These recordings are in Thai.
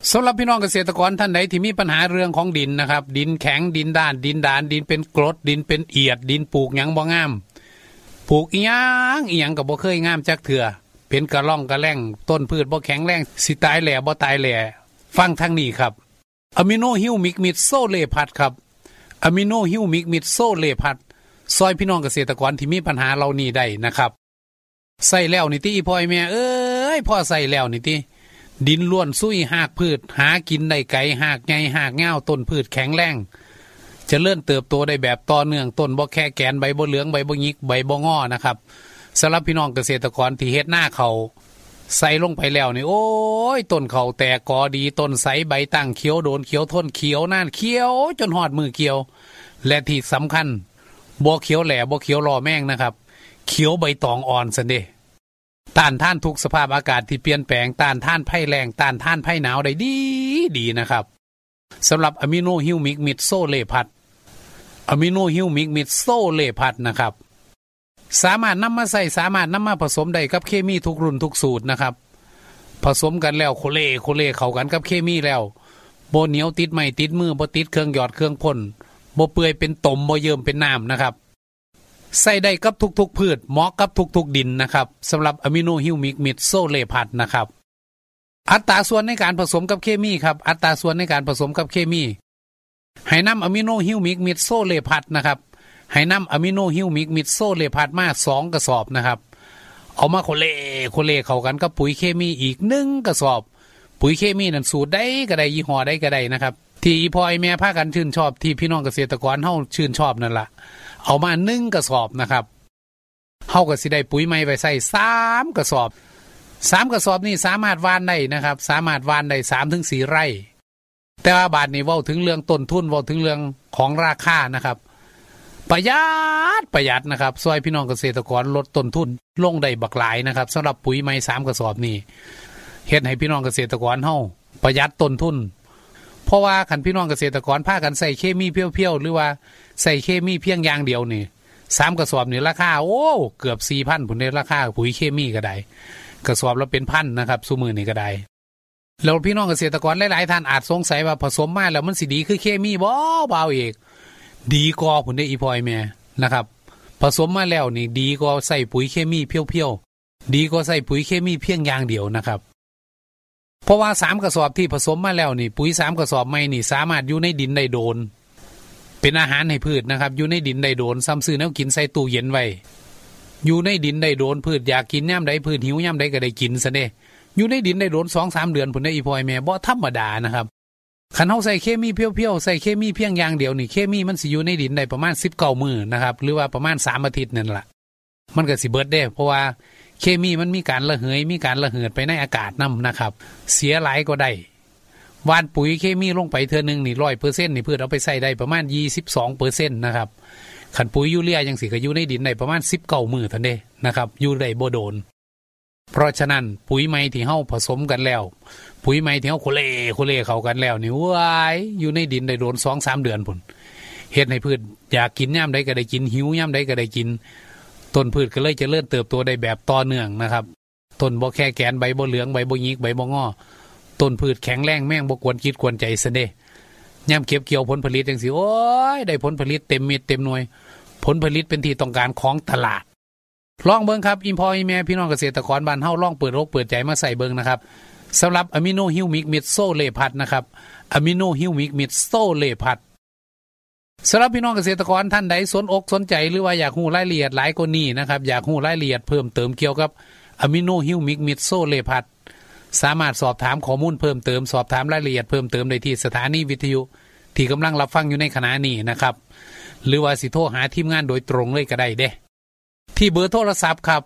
สำหรับพี่น้องเกษตรกรท่านใดที่มีปัญหาเรื่องของดินนะครับดินแข็งดินด้านดินดานดินเป็นกรดดินเป็นเอียดดินปลูกหยังบ่งามปลูกอีหยังก็บ่เคยงามจักเถื่อเป็นกระล่องกระแล่งต้นพืชบ่แข็งแรงสิตายแหล่บ่ตายแหล่ฟังทางนี้ครับอะมิโนฮิวมิกมิดโซเลพัดครับอะมิโนฮิวมิกมิดโซเลพัดซอยพี่น้องเกษตรกรที่มีปัญหาเหล่านี้ได้นะครับใส่แล้วนี่ติอีพ่อแม่เอ้ยพ่อใส่แล้วนี่ติดินล้วนซุยหากพืชหากินได้ไกลหากใหญ่หากเงาต้นพืชแข็งแรงจะเลื่อนเติบโตได้แบบต่อเนื่องต้นบ่แค่แกนใบบ่เหลืองใบบ่หยิกใบบ่งอนะครับสำหรับพี่น้องเกษตรกรที่เฮ็ดหน้าเขาใส่ลงไปแล้วนี่โอ้ยต้นเขาแตกกอดีต้นใสใบตั้งเขียวโดนเขียวทนเขียวนานเขียวจนหอดมือเกี่ยวและที่สำคัญบ่เขียวแหล่บ่เขียวรอแม่งนะครับเขียวใบตองอ่อนซันเดต้านทานทุกสภาพอากาศที่เปลี่ยนแปลงต้านทานภัยแล้งต้านทานภัยหนาวได้ดีนะครับสำหรับอะมิโนฮิวมิกมิดโซเลพัดอะมิโนฮิวมิกมิดโซเลพัดนะครับสามารถนำมาใส่สามารถนำมาผสมได้กับเคมีทุกรุ่นทุกสูตรนะครับผสมกันแล้วโคเล่เข้ากันกับเคมีแล้วบ่เหนียวติดไม้ติดมือบ่ติดเครื่องหยอดเครื่องพ่นบ่เปื่อยเป็นตมบ่เยิ้มเป็นน้ำนะครับใส่ได้กับทุกๆพืชเหมาะกับทุกๆดินนะครับสำหรับอะมิโนฮิวมิกมิดโซเลพัดนะครับอัตราส่วนในการผสมกับเคมีครับอัตราส่วนในการผสมกับเคมีให้นำอะมิโนฮิวมิกมิดโซเลพัดนะครับให้นำอะมิโนฮิวมิกมิดโซเลพัดมา2กระสอบนะครับเอามาโคเล่เข้ากันกับปุ๋ยเคมีอีก1กระสอบปุ๋ยเคมีนั่นสูตรใดก็ได้ยี่ห้อใดก็ได้นะครับที่พ่อแม่พากันชื่นชอบที่พี่น้องเกษตรกรเฮาชื่นชอบนั่นล่ะเอามา1กระสอบนะครับเฮาก็สิได้ปุ๋ยใหม่ไปใส่3กระสอบ3กระสอบนี่สามารถหว่านได้นะครับสามารถหว่านได้ 3-4 ไร่แต่ว่าบาดนี้เว้าถึงเรื่องต้นทุนเว้าถึงเรื่องของราคานะครับประหยัดนะครับช่วยพี่น้องเกษตรกรลดต้นทุนลงได้บักหลายนะครับสำหรับปุ๋ยใหม่3กระสอบนี่เฮ็ดให้พี่น้องเกษตรกรเฮาประหยัดต้นทุนเพราะว่าคันพี่น้องเกษตรกรพากันใส่เคมีเพียวๆหรือว่าใส่เคมีเพียงอย่างเดียวนี่3กระสอบนี่ราคาโอ้เกือบ 4,000 พุ่นเด้ราคาปุ๋ยเคมีก็ได้กระสอบละเป็นพันนะครับซุมื้อนี้ก็ได้แล้วพี่น้องเกษตรกรหลายๆท่านอาจสงสัยว่าผสมมาแล้วมันสิดีคือเคมีบ่เบาอีกดีกว่าพุ่นเด้อีพ่อยแม่นะครับผสมมาแล้วนี่ดีกว่าใส่ปุ๋ยเคมีเพียวๆดีกว่าใส่ปุ๋ยเคมีเพียงอย่างเดียวนะครับเพราะว่า3กระสอบที่ผสมมาแล้วนี่ปุ๋ย3กระสอบใหม่นี่สามารถอยู่ในดินได้โดนเป็นอาหารให้พืชนะครับอยู่ในดินได้โดนซ้ำซื้อแนวกินใส่ตู้เย็นไว้อยู่ในดินได้โดนพืชอยากกินยามใดพืชหิวยามใดก็ได้กินซะเด้อยู่ในดินได้โดน 2-3 เดือนพุ่นเด้อีพ่อยแม่บ่ธรรมดานะครับคันเฮาใส่เคมีเพียวๆใส่เคมีเพียงอย่างเดียวนี่เคมีมันสิอยู่ในดินได้ประมาณ19 มื้อนะครับหรือว่าประมาณ3อาทิตย์นั่นล่ะมันก็สิเบิดเด้เพราะว่าเคมีมันมีการระเหยมีการระเหิดไปในอากาศนำนะครับเสียหลายก็ได้หว่านปุ๋ยเคมีลงไปเทื่อนึงนี่ 100% นี่พืชเอาไปใส่ได้ประมาณ 22% นะครับคันปุ๋ยยูเรียจังสิก็อยู่ในดินได้ประมาณ19 มื้อเท่านั้นเด้นะครับอยู่ได้บ่โดนเพราะฉะนั้นปุ๋ยใหม่ที่เฮาผสมกันแล้วปุ๋ยใหม่ที่เฮาโคเล่เข้ากันแล้วนี่ว้ายอยู่ในดินได้โดน 2-3 เดือนพุ่นเฮ็ดให้พืชอยากกินยามใดก็ได้กินหิวยามใดก็ได้กินต้นพืชก็เลยเจริญเติบโตได้แบบต่อเนื่องนะครับต้นบ่แค่แกนใบบ่เหลืองใบบ่หยิกใบบ่งอต้นพืชแข็งแรงแม่งบ่กวนจิตกวนใจซะเด้ยามเก็บเกี่ยวผลผลิตจังซี่โอ้ยได้ผลผลิตเต็มเม็ดเต็มหน่วยผลผลิตเป็นที่ต้องการของตลาดลองเบิ่งครับอีพ่ออีแม่พี่น้องเกษตรกรบ้านเฮาลองเปิดอกเปิดใจมาใส่เบิ่งนะครับสำหรับอะมิโนฮิวมิกมิดโซเลพัดนะครับอะมิโนฮิวมิกมิดโซเลพัดสำหรับพี่น้องเกษตรกรท่านใดสนอกสนใจหรือว่าอยากรู้รายละเอียดหลายกว่านี้นะครับอยากรู้รายละเอียดเพิ่มเติมเกี่ยวกับอะมิโนฮิวมิกมิดโซเลพัดสามารถสอบถามข้อมูลเพิ่มเติมสอบถามรายละเอียดเพิ่มเติมได้ที่สถานีวิทยุที่กำลังรับฟังอยู่ในขณะนี้นะครับหรือว่าสิโทรหาทีมงานโดยตรงเลยก็ได้เด้ที่เบอร์โทรศัพท์ครับ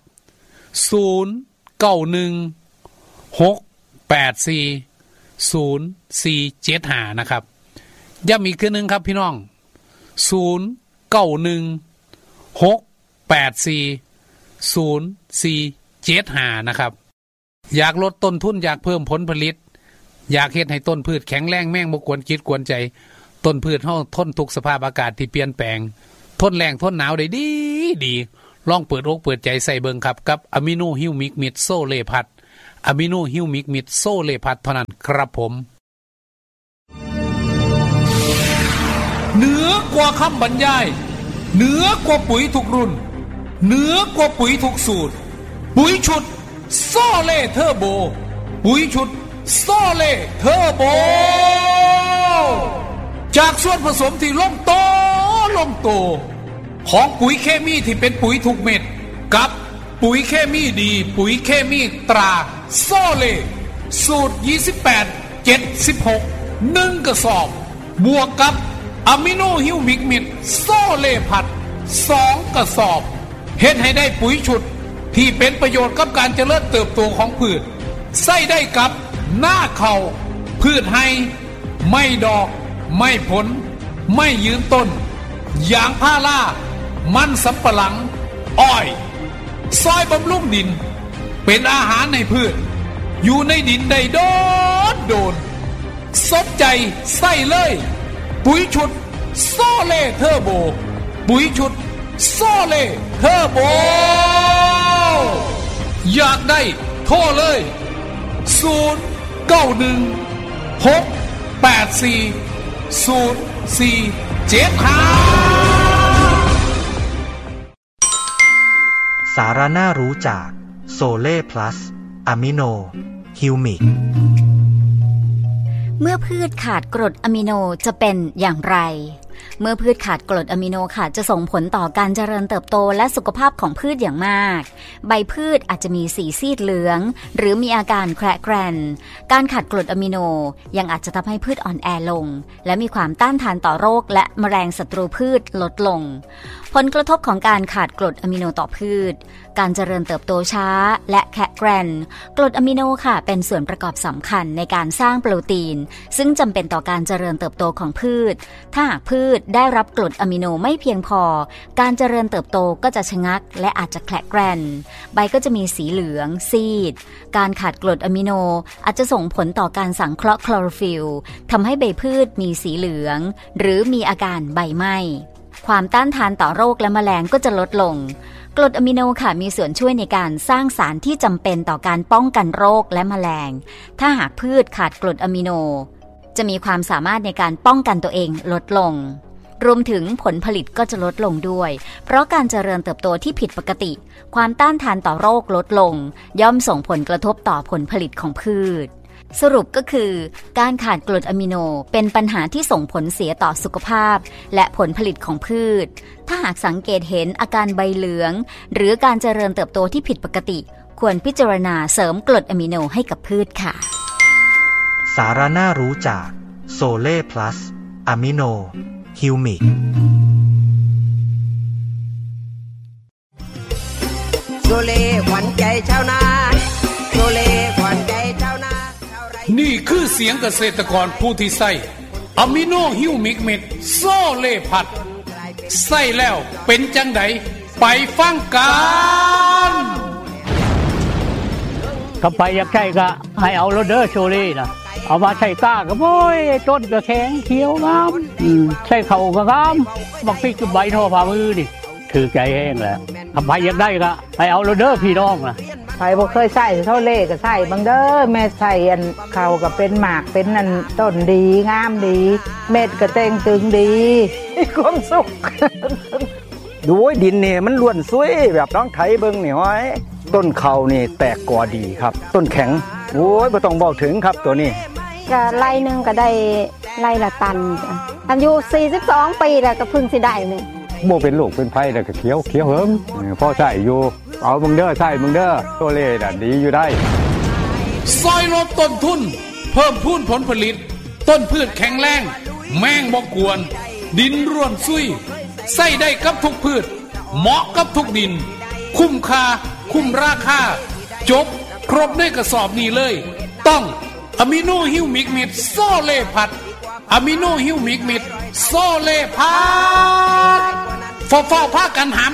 0916840475นะครับย้ำอีกทีนึงครับพี่น้อง0916840475นะครับอยากลดต้นทุนอยากเพิ่มผลผลิตอยากเฮ็ดให้ต้นพืชแข็งแรงแม่งบ่กวนจิตกวนใจต้นพืชเฮาทนทุกสภาพอากาศที่เปลี่ยนแปลงทนแรงทนหนาวได้ดีลองเปิดอกเปิดใจใส่เบิ่งครับกับอะมิโนฮิวมิกมิดโซเลพัดอะมิโนฮิวมิกมิดโซเลพัดเท่านั้นครับผมเหนือกว่าคำบรรยายเหนือกว่าปุ๋ยทุกรุ่นเหนือกว่าปุ๋ยทุกสูตรปุ๋ยชุดโซเล่เทอร์โบปุ๋ยชุดโซเล่เทอร์โบจากส่วนผสมที่ลงโตของปุ๋ยเคมีที่เป็นปุ๋ยทุกเม็ดกับปุ๋ยเคมีดีปุ๋ยเคมีตราโซเล่สูตร28 76 1กระสอบบวกกับอะมิโนฮิวมิกมิดโซเล่ผัด2กระสอบเฮ็ดให้ได้ปุ๋ยชุดที่เป็นประโยชน์กับการเจริญเติบโตของพืชใส่ได้กับหน้าเขาพืชให้ไม่ดอกไม่ผลไม่ยืนต้นยางพารามันสำปะหลังอ้อยซอยบำรุงดินเป็นอาหารในพืชอยู่ในดินได้โดนสนใจใส่เลยปุ๋ยชุดโซเล่เทอร์โบปุ๋ยชุดโซเล่เทอร์โบอยากได้โทรเลยสาระน่ารู้จากโซเล่พลัสอะมิโนฮิวมิกเมื่อพืชขาดกรดอะมิโนจะเป็นอย่างไรเมื่อพืชขาดกรดอะมิโนค่ะจะส่งผลต่อการเจริญเติบโตและสุขภาพของพืชอย่างมากใบพืชอาจจะมีสีซีดเหลืองหรือมีอาการแคระแกรนการขาดกรดอะมิโนยังอาจจะทำให้พืชอ่อนแอลงและมีความต้านทานต่อโรคและแมลงศัตรูพืชลดลงผลกระทบของการขาดกรดอะมิโนต่อพืชการเจริญเติบโตช้าและแคระแกรนกรดอะมิโนค่ะเป็นส่วนประกอบสำคัญในการสร้างโปรตีนซึ่งจำเป็นต่อการเจริญเติบโตของพืชถ้าหากพืชได้รับกรดอะมิโนไม่เพียงพอการเจริญเติบโตก็จะชะงักและอาจจะแคระแกรนใบก็จะมีสีเหลืองซีดการขาดกรดอะมิโนอาจจะส่งผลต่อการสังเคราะห์คลอโรฟิลล์ทำให้ใบพืชมีสีเหลืองหรือมีอาการใบไหม้ความต้านทานต่อโรคและแมลงก็จะลดลงกรดอะมิโนค่ะมีส่วนช่วยในการสร้างสารที่จำเป็นต่อการป้องกันโรคและแมลงถ้าหากพืชขาดกรดอะมิโนจะมีความสามารถในการป้องกันตัวเองลดลงรวมถึงผลผลิตก็จะลดลงด้วยเพราะการเจริญเติบโตที่ผิดปกติความต้านทานต่อโรคลดลงย่อมส่งผลกระทบต่อผลผลิตของพืชสรุปก็คือการขาดกรดอะมิโนเป็นปัญหาที่ส่งผลเสียต่อสุขภาพและผลผลิตของพืชถ้าหากสังเกตเห็นอาการใบเหลืองหรือการเจริญเติบโตที่ผิดปกติควรพิจารณาเสริมกรดอะมิโนให้กับพืชค่ะสาระน่ารู้จากโซเล่พลัสอะมิโนฮิวมิกโซเล่ขวัญใจชาวนาโซเล่ขวัญใจชาวนานี่คือเสียงเกษตรกรผู้ที่ใส่อะมิโนฮิวมิกเม็ดโซเล่พัดใส่แล้วเป็นจังไดไปฟังกันก็ไปอยากใช้ก็ให้เอาโรเดอร์โชเล่นะเอามาใช้ก้าก็โอ้ยต้นก็แข็งเขียวงามใช้เข่าก็งามบักพริกกับใบทอฝ่ามือนี่ถือใจแห้งแล้วทำไมอยากได้ก็ให้เอาโรเดอร์พี่น้องนะใครบ่เคยใส่เท่าเล่ก็ใส่บางเด้อแม่ใส่อันเขาก็เป็นหมากเป็นอันต้นดีงามดีเม็ดก็เต่งตึงดีความสุขดูดินนี่มันล้วนสวยแบบน้องไถเบิ่งนี่ห้อยต้นเขานี่แตกกอดีครับต้นแข็งโอ้ยบ่ต้องบอกถึงครับตัวนี้ก็ไร่นึงก็ได้ไร่ละตันอายุ42ปีแล้วก็เพิ่งสิได้นึงบ่เป็นลูกเป็นไผแล้วก็เขียวเหิมพอใช้อยู่เอามึงเด้อใช้มึงเด้อโซเล่น่ะดีอยู่ได้ซอยลดต้นทุนเพิ่มพูนผลผลิตต้นพืชแข็งแรงแมงบ่กวนดินร่วนซุยใส่ได้กับทุกพืชเหมาะกับทุกดินคุ้มค่าคุ้มราคาจบครบในกระสอบนี้เลยต้องอะมิโนฮิวมิกมิดโซเล่พัดอะมิโนฮิวมิกมิดโซเล่พัดฟ้าพากันหาม